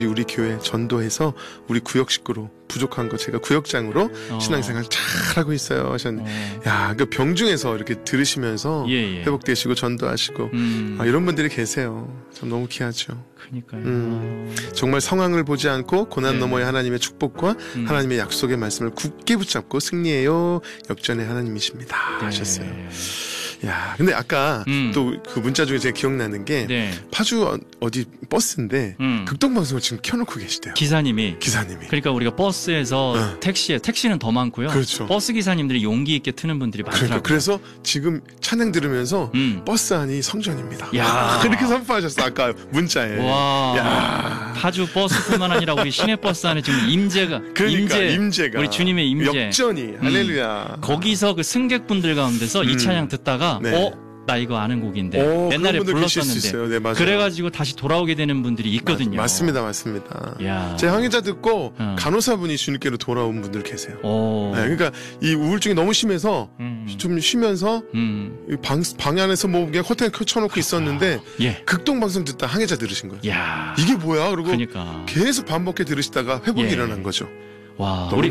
우리 교회 전도해서 우리 구역 식구로 부족한 거 제가 구역장으로 신앙생활 잘하고 있어요 하셨는데 야, 그 병중에서 이렇게 들으시면서 회복되시고 전도하시고 이런 분들이 계세요. 참 너무 귀하죠. 그러니까요. 정말 상황을 보지 않고 고난 너머의 하나님의 축복과 하나님의 약속의 말씀을 굳게 붙잡고 승리해요. 역전의 하나님이십니다 하셨어요. 야, 근데 아까 또 그 문자 중에 제가 기억나는 게 파주 어디 버스인데 극동방송을 지금 켜놓고 계시대요. 기사님이. 그러니까 우리가 버스에서 택시는 더 많고요. 그렇죠. 버스 기사님들이 용기 있게 트는 분들이 많더라고요. 그래서 지금 찬양 들으면서 버스 안이 성전입니다. 야, 그렇게 선포하셨어 아까 문자에. 와, 야. 파주 버스뿐만 아니라 우리 시내 버스 안에 지금 임재가 우리 주님의 임재 역전이 할렐루야. 거기서 그 승객분들 가운데서 이 찬양 듣다가 나 이거 아는 곡인데 옛날에 불렀었는데 네, 그래가지고 다시 돌아오게 되는 분들이 있거든요. 맞습니다. 제 항해자 듣고 간호사분이 주님께로 돌아온 분들 계세요. 네, 그러니까 이 우울증이 너무 심해서 좀 쉬면서 방 안에서 뭐 그냥 호텔 쳐놓고 있었는데 극동방송 듣다 항해자 들으신 거예요. 이게 뭐야? 그리고 계속 반복해 들으시다가 회복이 일어난 거죠. 와, 우리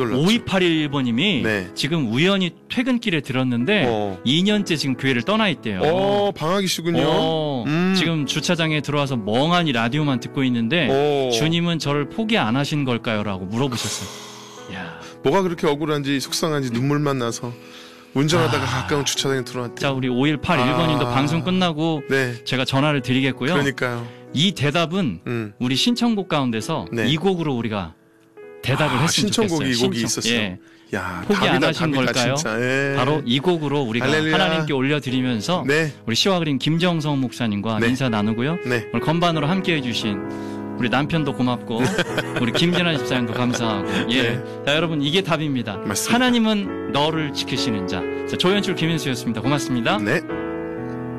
5281번님이 지금 우연히 퇴근길에 들었는데 2년째 지금 교회를 떠나 있대요. 방학이시군요. 지금 주차장에 들어와서 멍하니 라디오만 듣고 있는데 주님은 저를 포기 안 하신 걸까요? 라고 물어보셨어요. 야. 뭐가 그렇게 억울한지 속상한지 눈물만 나서 운전하다가 가까운 주차장에 들어왔대요. 자, 우리 5181번님도 방송 끝나고 제가 전화를 드리겠고요. 그러니까요. 이 대답은 우리 신청곡 가운데서 이 곡으로 우리가 대답을 했으면 좋겠어요. 이 곡이 있었어요. 야, 포기 안 하신 걸까요? 바로 이 곡으로 우리가 할렐루야. 하나님께 올려드리면서 우리 시와 그림 김정성 목사님과 인사 나누고요. 오늘 건반으로 함께해 주신 우리 남편도 고맙고 우리 김진아 집사님도 감사하고 자, 여러분 이게 답입니다. 맞습니다. 하나님은 너를 지키시는 자. 조연출 김인수였습니다. 고맙습니다. 네.